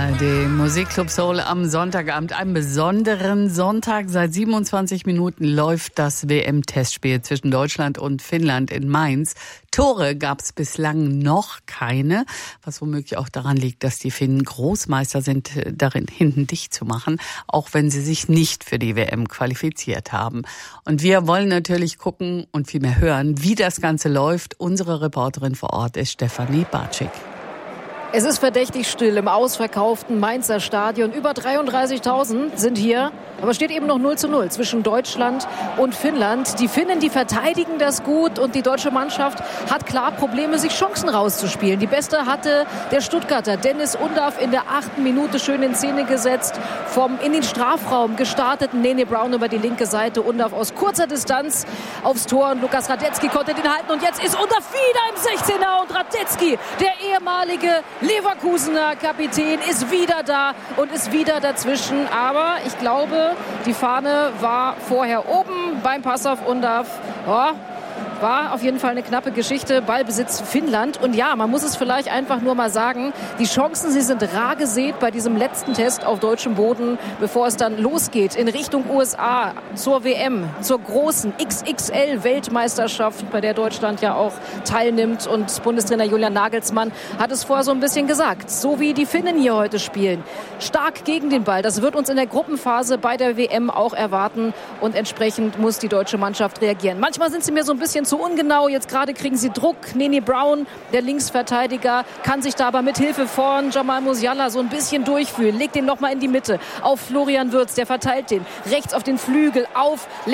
ARD Musikclub Soul am Sonntagabend. Einen besonderen Sonntag. Seit 27 Minuten läuft das WM-Testspiel zwischen Deutschland und Finnland in Mainz. Tore gab es bislang noch keine, was womöglich auch daran liegt, dass die Finnen Großmeister sind, darin hinten dicht zu machen, auch wenn sie sich nicht für die WM qualifiziert haben. Und wir wollen natürlich gucken und vielmehr hören, wie das Ganze läuft. Unsere Reporterin vor Ort ist Stefanie Bartschik. Es ist verdächtig still im ausverkauften Mainzer Stadion. Über 33.000 sind hier. Aber es steht eben noch 0:0 zwischen Deutschland und Finnland. Die Finnen, die verteidigen das gut. Und die deutsche Mannschaft hat klar Probleme, sich Chancen rauszuspielen. Die beste hatte der Stuttgarter Dennis Undav in der 8. Minute schön in Szene gesetzt. Vom in den Strafraum gestarteten Nene Brown über die linke Seite. Undav aus kurzer Distanz aufs Tor. Und Lukas Radetzky konnte den halten. Und jetzt ist Undav wieder im 16er. Und Radetzky, der ehemalige Leverkusener Kapitän, ist wieder da und ist wieder dazwischen. Aber ich glaube, die Fahne war vorher oben beim Pass auf Undav. War auf jeden Fall eine knappe Geschichte. Ballbesitz Finnland. Und ja, man muss es vielleicht einfach nur mal sagen, die Chancen, sie sind rar gesät bei diesem letzten Test auf deutschem Boden, bevor es dann losgeht in Richtung USA, zur WM, zur großen XXL-Weltmeisterschaft, bei der Deutschland ja auch teilnimmt. Und Bundestrainer Julian Nagelsmann hat es vorher so ein bisschen gesagt. So wie die Finnen hier heute spielen. Stark gegen den Ball. Das wird uns in der Gruppenphase bei der WM auch erwarten. Und entsprechend muss die deutsche Mannschaft reagieren. Manchmal sind sie mir so ein bisschen zu ungenau. Jetzt gerade kriegen sie Druck. Nene Brown, der Linksverteidiger, kann sich da aber mit Hilfe von Jamal Musiala so ein bisschen durchfühlen. Legt den nochmal in die Mitte auf Florian Wirtz. Der verteilt den rechts auf den Flügel auf